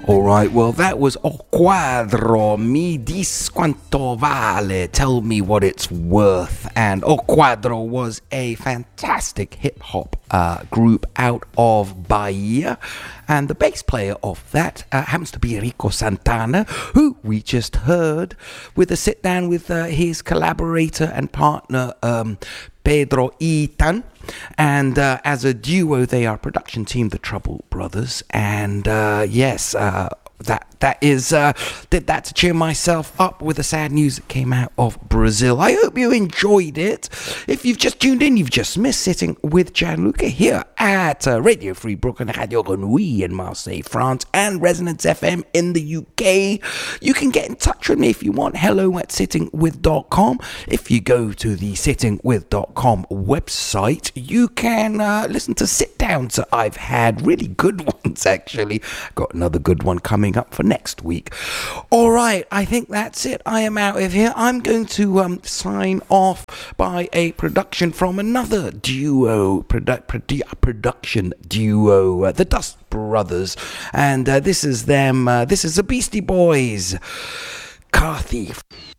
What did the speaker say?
Alright, well, that was O Quadro, mi dis quanto vale, tell me what it's worth. And O Quadro was a fantastic hip-hop group out of Bahia. And the bass player of that happens to be Rico Santana, who we just heard with a sit-down with his collaborator and partner, Pedro Itan. And as a duo, they are production team, the Trouble Brothers. And yes, that is did that to cheer myself up with the sad news that came out of Brazil. I hope you enjoyed it. If you've just tuned in, you've just missed Sitting with Gianluca here at Radio Free Brooklyn, Radio Grenouille in Marseille, France, and Resonance FM in the UK. You can get in touch with me if you want. hello@sittingwith.com. If you go to the sittingwith.com website, you can listen to sit downs that I've had, really good ones actually. Got another good one coming up for next week. All right, I think that's it. I am out of here. I'm going to sign off by a production from another duo, production duo, the Dust Brothers, and this is them. This is the Beastie Boys, Car Thief.